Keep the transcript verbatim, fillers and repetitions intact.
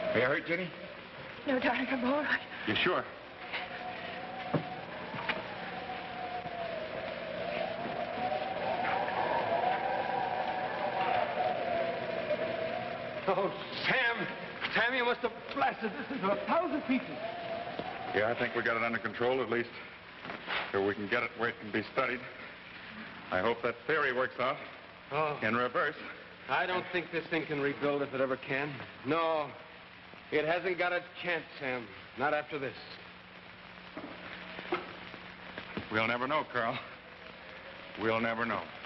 Are you hurt, Jenny? No, darling, I'm all right. You sure? Oh, Sam! Sam, you must have blasted this into a thousand pieces. Yeah, I think we got it under control, at least so we can get it where it can be studied. I hope that theory works out. Oh. In reverse. I don't think this thing can rebuild if it ever can. No, it hasn't got a chance, Sam. Not after this. We'll never know, Carl. We'll never know.